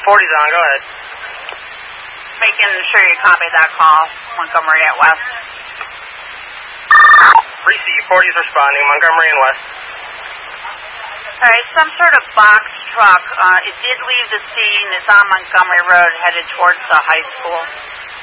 40's on, go ahead. Making sure you copy that call, Montgomery at West. Receive, 40's responding, Montgomery and West. All right, some sort of box truck. It did leave the scene. It's on Montgomery Road, headed towards the high school.